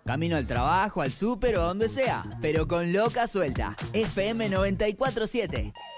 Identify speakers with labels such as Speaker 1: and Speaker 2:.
Speaker 1: Camino al trabajo, al súper o a donde sea, pero con Loca Suelta. FM 94.7.